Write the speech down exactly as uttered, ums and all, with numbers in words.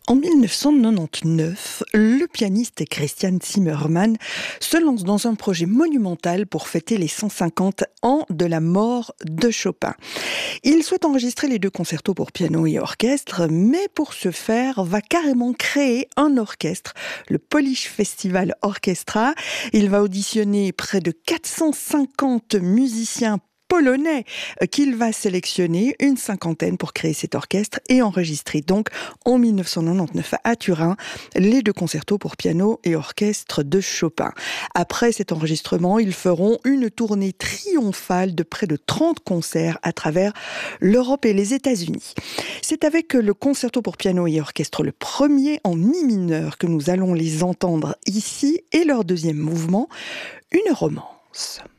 En mille neuf cent quatre-vingt-dix-neuf, le pianiste Christian Zimmermann se lance dans un projet monumental pour fêter les cent cinquante ans de la mort de Chopin. Il souhaite enregistrer les deux concertos pour piano et orchestre, mais pour ce faire, va carrément créer un orchestre, le Polish Festival Orchestra. Il va auditionner près de quatre cent cinquante musiciens polonais qu'il va sélectionner, une cinquantaine pour créer cet orchestre et enregistrer donc en mille neuf cent quatre-vingt-dix-neuf à Turin les deux concertos pour piano et orchestre de Chopin. Après cet enregistrement, ils feront une tournée triomphale de près de trente concerts à travers l'Europe et les États-Unis. C'est avec le concerto pour piano et orchestre, le premier en mi mineur, que nous allons les entendre ici, et leur deuxième mouvement, une romance.